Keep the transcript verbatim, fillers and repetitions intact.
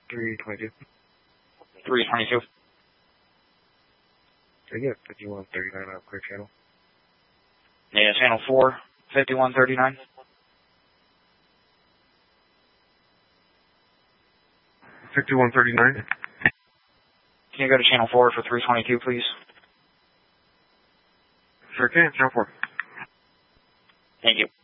three twenty-two. three twenty-two. Uh, yeah, fifty-one thirty-nine on clear channel. Yeah, channel four, fifty-one thirty-nine. fifty-one thirty-nine. Can you go to channel four for three twenty-two, please? Sure can, channel four. Thank you.